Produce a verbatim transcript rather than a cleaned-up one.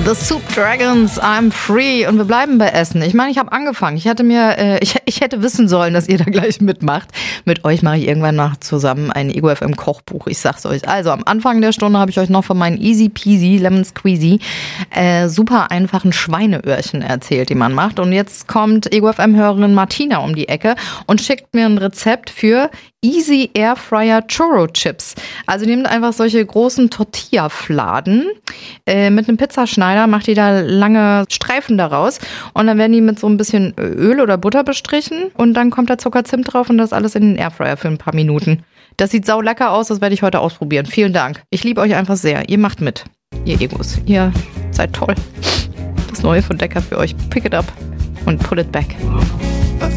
The Soup Dragons, I'm free. Und wir bleiben bei Essen. Ich meine, ich habe angefangen. Ich hatte mir, äh, ich, ich hätte wissen sollen, dass ihr da gleich mitmacht. Mit euch mache ich irgendwann noch zusammen ein Ego F M Kochbuch. Ich sag's euch. Also am Anfang der Stunde habe ich euch noch von meinen Easy Peasy Lemon Squeezy äh, super einfachen Schweineöhrchen erzählt, die man macht. Und jetzt kommt Ego F M-Hörerin Martina um die Ecke und schickt mir ein Rezept für Easy Airfryer Churro Chips. Also nehmt einfach solche großen Tortilla-Fladen äh, mit einem Pizzaschneider, macht die da lange Streifen daraus und dann werden die mit so ein bisschen Öl oder Butter bestrichen und dann kommt da Zucker, Zimt drauf und das alles in den Airfryer für ein paar Minuten. Das sieht sau lecker aus, das werde ich heute ausprobieren. Vielen Dank. Ich liebe euch einfach sehr. Ihr macht mit. Ihr Egos. Ihr seid toll. Das Neue von Decker für euch. Pick it up und put it back.